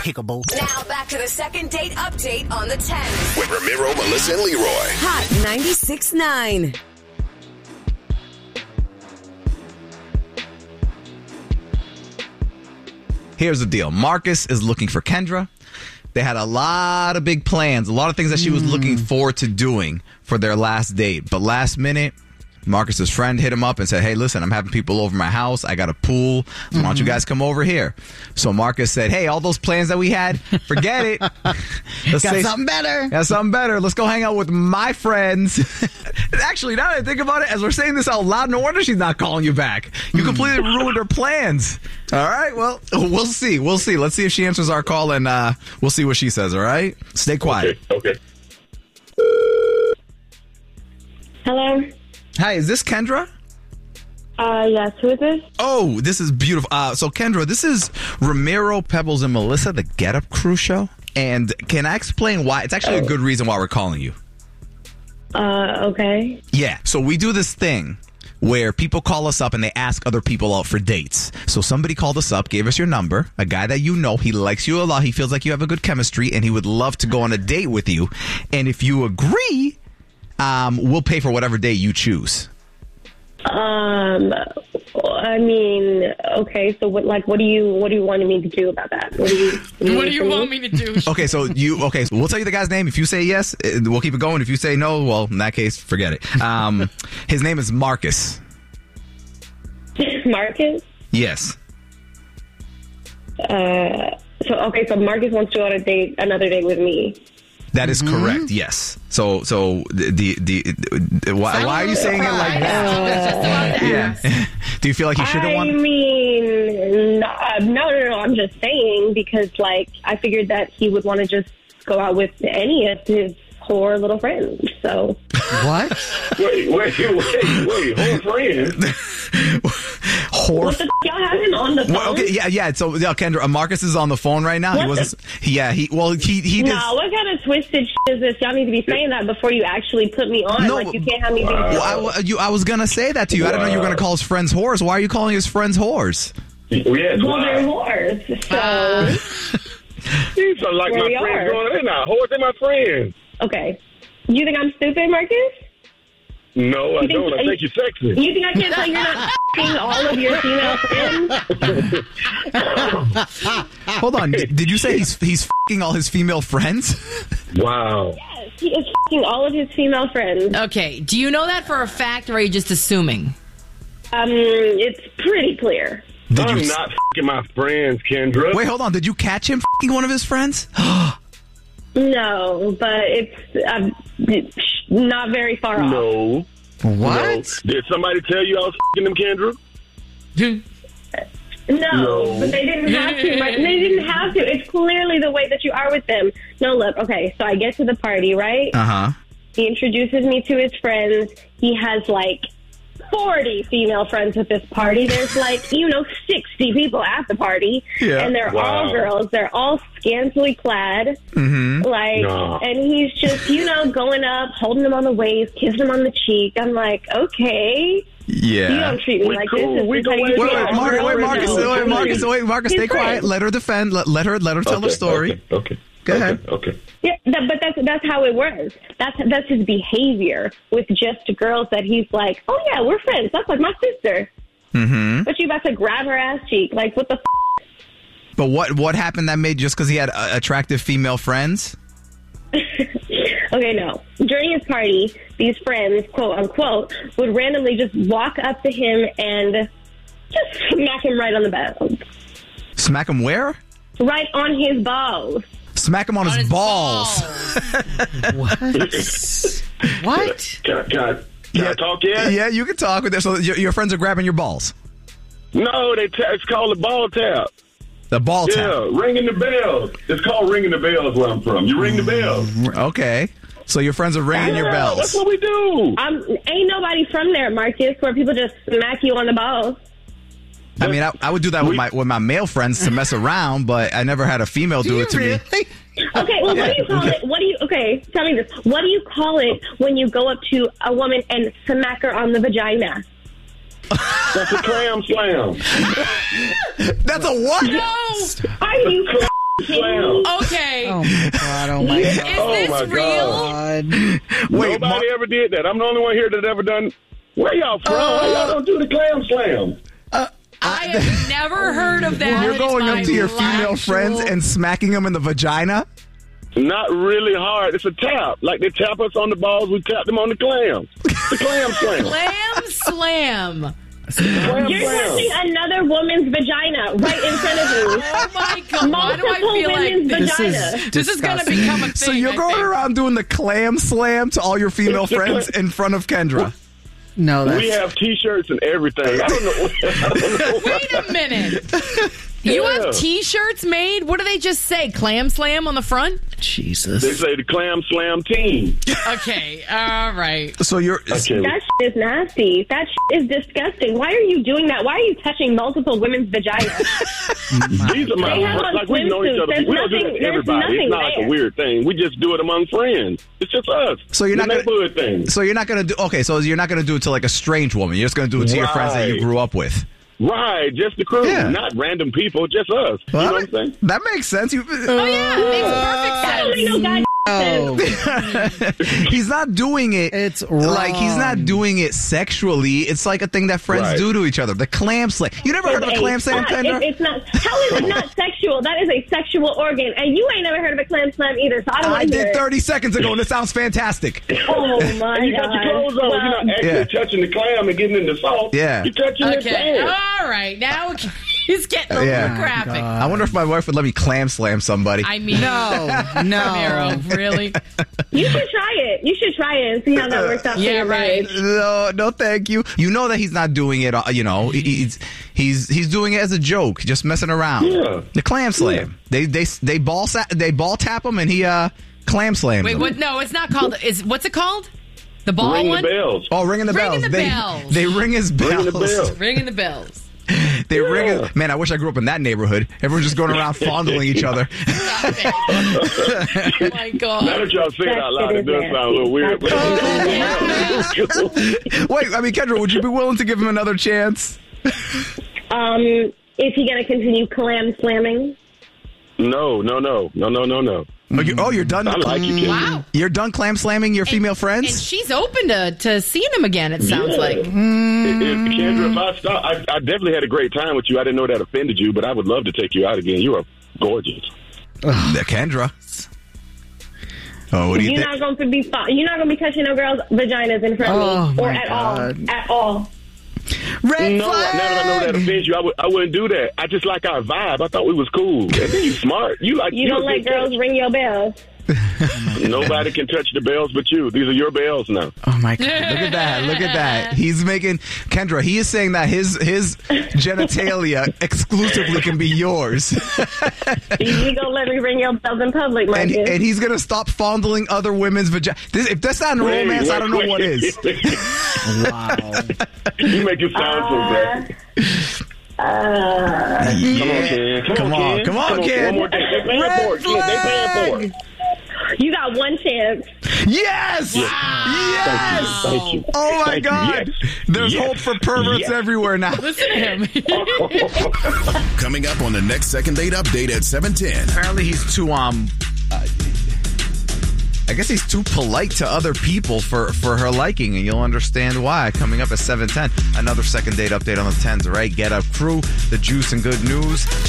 Despicable. Now back to the second date update on the 10. With Ramiro, Melissa, and Leroy. Hot 96.9. Here's the deal. Marcus is looking for Kendra. They had a lot of big plans, a lot of things that she was looking forward to doing for their last date. But last minute, Marcus's friend hit him up and said, hey, listen, I'm having people over my house. I got a pool. So why don't you guys come over here? So Marcus said, hey, all those plans that we had, forget it. Got something better. Got something better. Let's go hang out with my friends. Actually, now that I think about it, as we're saying this out loud, no wonder she's not calling you back. You completely ruined her plans. All right, well, we'll see. We'll see. Let's see if she answers our call, and we'll see what she says, all right? Stay quiet. Okay. Hello? Hi, is this Kendra? Yes, who is this? Oh, this is beautiful. So, Kendra, this is Ramiro, Pebbles, and Melissa, the Get Up Crew show. And can I explain why? It's actually a good reason why we're calling you. Okay. Yeah, so we do this thing where people call us up and they ask other people out for dates. So somebody called us up, gave us your number, a guy that you know, he likes you a lot, he feels like you have a good chemistry, and he would love to go on a date with you. And if you agree, we'll pay for whatever day you choose. I mean, okay, so what do you want me to do about that? What do you want me to do? Okay, so we'll tell you the guy's name. If you say yes, we'll keep it going. If you say no, well, in that case, forget it. His name is Marcus. Marcus? Yes. So Marcus wants to go on another date with me. That is correct. Yes. So why are you saying it like that? Yeah. Do you feel like you should have won? I mean, no. I'm just saying because, I figured that he would want to just go out with any of his poor little friends. So what? Wait, whole friends? What the y'all have him on the phone? Well, okay, yeah. So, Kendra, Marcus is on the phone right now. He did. No, what kind of twisted shit is this? Y'all need to be saying that before you actually put me on. No, you can't have me. I was gonna say that to you. I didn't know you were gonna call his friends whores. Why are you calling his friends whores? Yes, well, they're whores. So these are like my friends. They're not whores. They're my friends. Okay. You think I'm stupid, Marcus? No, I don't. I think you're sexy. You think I can't tell you're not f***ing all of your female friends? Hold on. Did you say he's f***ing all his female friends? Wow. Yes, he is f***ing all of his female friends. Okay. Do you know that for a fact, or are you just assuming? It's pretty clear. I'm not f***ing my friends, Kendra. Wait, hold on. Did you catch him f***ing one of his friends? No, but it's not very far off. No. What? No. Did somebody tell you I was f***ing them, Kendra? No, but they didn't have to. They didn't have to. It's clearly the way that you are with them. No, look, okay, so I get to the party, right? Uh-huh. He introduces me to his friends. He has, 40 female friends at this party. There's 60 people at the party. Yeah. And they're all girls. They're all scantily clad. Mm-hmm. And he's just, going up, holding them on the waist, kissing them on the cheek. I'm like, okay. Yeah. You don't treat me like this. Wait, Marcus, stay quiet. Let her defend. Let her tell her story. Okay. Go ahead. Okay. Yeah, but that's how it works. That's his behavior with just girls that he's like, oh yeah, we're friends. That's like my sister. Mm-hmm. But you about to grab her ass cheek? Like what the? But what happened that made just because he had attractive female friends? Okay, no. During his party, these friends, quote unquote, would randomly just walk up to him and just smack him right on the balls. Smack him where? Right on his balls. Smack him on his balls. What? Can I talk yet? Yeah, you can talk with them. So your friends are grabbing your balls? No, it's called the ball tap. The ball tap? Yeah, ringing the bells. It's called ringing the bells where I'm from. You ring the bells. Okay. So your friends are ringing your bells. That's what we do. Ain't nobody from there, Marcus, where people just smack you on the balls. I mean, I would do that with my male friends to mess around, but I never had a female do it to me. Okay, well, what do you call it? Tell me this. What do you call it when you go up to a woman and smack her on the vagina? That's a clam slam. That's a what? No! Are you Slam. Okay. Oh my God. Oh my Is God. this my real? God. Wait, Nobody ever did that. I'm the only one here that ever done. Where y'all from? Why y'all don't do the clam slam? I have never heard of that. you're going in up my to your life. female friends and smacking them in the vagina? Not really hard. It's a tap. Like they tap us on the balls, we tap them on the clams. The clam slam. Clam slam. Clam You're slam. touching another woman's vagina right in front of you. Oh my God. Why do I Multiple feel like women's this? vagina. This is going to become a thing. So you're I going think. around doing the clam slam to all your female friends in front of Kendra. No, that's We have T-shirts and everything. I don't know. Wait a minute. You Yeah. have T-shirts made? What do they just say? Clam slam on the front? Jesus. They say the clam slam team. Okay. All right. So you're Okay. That shit is nasty. That shit is disgusting. Why are you doing that? Why are you touching multiple women's vaginas? These are my They have on like we know each swimsuits. other. There's We don't do that nothing- to there's everybody. nothing It's not like there. a weird thing. We just do it among friends. It's just us. So you're not the gonna- neighborhood thing. so you're not gonna do so you're not gonna do it to like a strange woman. You're just gonna do it to your friends that you Right. grew up with. Right, just the crew, Yeah. not random people, just us. You know what I'm saying? That makes sense. You, Oh, yeah. It makes perfect That don't sense. make no goddamn Oh, sense. he's not doing it. It's like he's wrong. not doing it sexually. It's like a thing that friends Right. do to each other. The clam slam. You never heard of a clam slam, Kendra? It's not. How is it not sexual? That is a sexual organ, and you ain't never heard of a clam slam either. So I don't I want to hear did it. 30 seconds ago, and it sounds fantastic. Oh my And you god! got your clothes on. You're not actually Yeah. touching the clam and getting in the salt. Yeah. You're touching the Okay. clam. All right. Now he's getting a Yeah. little graphic. I wonder if my wife would let me clam slam somebody. I mean, no, no. Ramiro, really? You should try it. You should try it and see how that works out. for Yeah, your right. marriage. No, thank you. You know that he's not doing it. You know, he's doing it as a joke, just messing around. Yeah. The clam slam. They ball tap him, and he clam slams Wait, him. what? No, it's not called. What's it called? The ball Ring one? the bells. Oh, ringing the bells. Ringing the bells. They ring his bells. Ring the bells. Ringing the bells. They ring Yeah. it. Man, I wish I grew up in that neighborhood. Everyone's just going around fondling each other. Stop it. Oh my Now God. that y'all say it That out loud, shit it does is sound a little weird. Wait, I mean, Kendra, would you be willing to give him another chance? Is he going to continue clam slamming? No. You're done. I like you, Kendra. Wow. You're done clam slamming your female And friends? she's open to seeing him again, it sounds Yeah. like. Kendra, if I stop, I definitely had a great time with you. I didn't know that offended you, but I would love to take you out again. You are gorgeous. Kendra. Oh, what do you You're think? not going to be you're not going to be touching no girls' vaginas in front of me, Oh, or my at God. all, at all. Red No, now that I know that offends you, I wouldn't do that. I just like our vibe. I thought we was cool. And then you smart. You like You don't a let good girls catch. ring your bells. Nobody can touch the bells but you. These are your bells now. Oh my God. Look at that. Look at that. He's making Kendra, he is saying that his genitalia exclusively can be yours. You gonna let me ring your bells in public, And, Marcus? and he's going to stop fondling other women's vagina. If that's not romance, I don't know what is. Wow. You make it sound so bad. Come on, Ken. Come on, Ken. One more day. They paying for it, Ken. They paying for it. You got one chance. Yes! Yes! Thank you. Oh my Thank you. God! Yes. There's Yes. hope for perverts Yes. everywhere now. Listen to him. Coming up on the next Second Date Update at 7:10. Apparently, he's too I guess he's too polite to other people for her liking, and you'll understand why. Coming up at 7:10, another Second Date Update on the 10s. All right, Get Up Crew, the juice and good news.